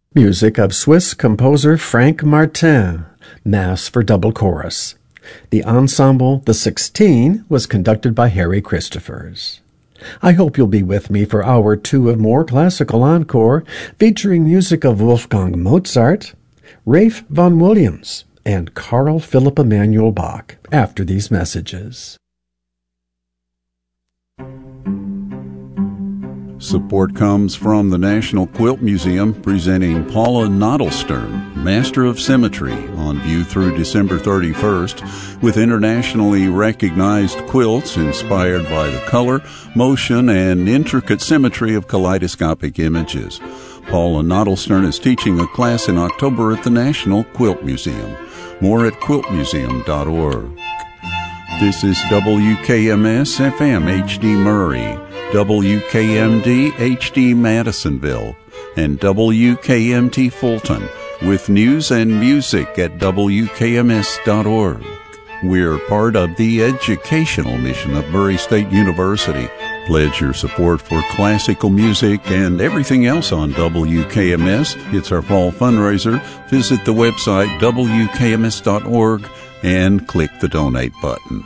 Music of Swiss composer Frank Martin, Mass for double chorus. The ensemble The 16 was conducted by Harry Christophers. I hope you'll be with me for Hour 2 of more Classical Encore, featuring music of Wolfgang Mozart, Ralph Vaughan Williams, and Carl Philipp Emanuel Bach after these messages. Support comes from the National Quilt Museum, presenting Paula Nodelstern, Master of Symmetry, on view through December 31st, with internationally recognized quilts inspired by the color, motion, and intricate symmetry of kaleidoscopic images. Paula Nodelstern is teaching a class in October at the National Quilt Museum. More at quiltmuseum.org. This is WKMS FM HD Murray, WKMD HD Madisonville, and WKMT Fulton, with news and music at WKMS.org. We're part of the educational mission of Murray State University. Pledge your support for classical music and everything else on WKMS. It's our fall fundraiser. Visit the website WKMS.org and click the donate button.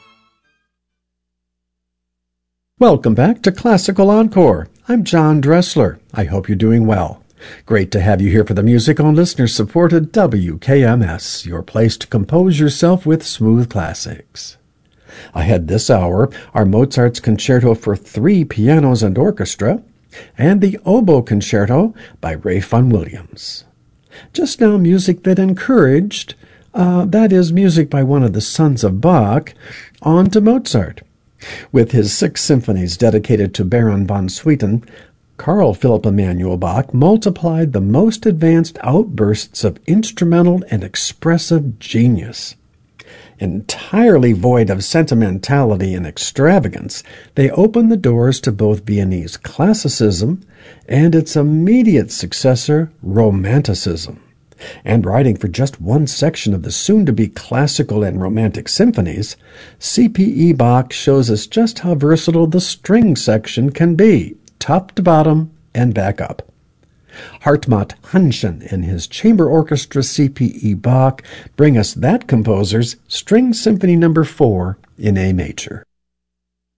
Welcome back to Classical Encore. I'm John Dressler. I hope you're doing well. Great to have you here for the music on listener-supported WKMS, your place to compose yourself with smooth classics. Ahead this hour are Mozart's Concerto for 3 pianos and orchestra, and the Oboe Concerto by Ralph Vaughan Williams. Just now, music that encouraged, that is, music by one of the sons of Bach, on to Mozart. With his 6 symphonies dedicated to Baron von Swieten, Carl Philipp Emanuel Bach multiplied the most advanced outbursts of instrumental and expressive genius. Entirely void of sentimentality and extravagance, they opened the doors to both Viennese classicism and its immediate successor, Romanticism. And writing for just one section of the soon-to-be classical and romantic symphonies, C.P.E. Bach shows us just how versatile the string section can be, top to bottom and back up. Hartmut Hanschen and his chamber orchestra C.P.E. Bach bring us that composer's String Symphony No. 4 in A major.